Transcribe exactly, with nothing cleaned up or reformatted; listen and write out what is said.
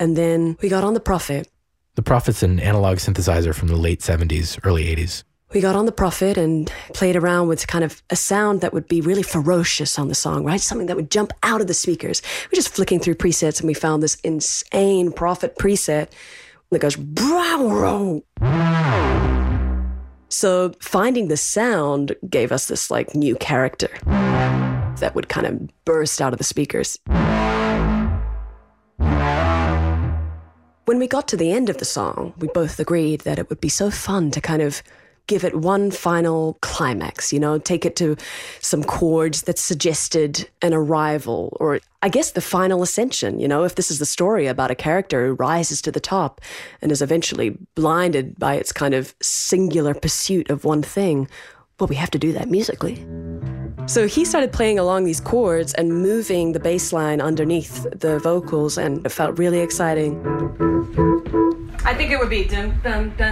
And then we got on the Prophet. The Prophet's an analog synthesizer from the late seventies, early eighties. We got on the Prophet and played around with kind of a sound that would be really ferocious on the song, right? Something that would jump out of the speakers. We're just flicking through presets and we found this insane Prophet preset that goes, bravo. So finding the sound gave us this like new character that would kind of burst out of the speakers. When we got to the end of the song, we both agreed that it would be so fun to kind of give it one final climax, you know, take it to some chords that suggested an arrival, or I guess the final ascension, you know, if this is the story about a character who rises to the top and is eventually blinded by its kind of singular pursuit of one thing, well, we have to do that musically. So he started playing along these chords and moving the bass line underneath the vocals, and it felt really exciting. I think it would be dum dum dum.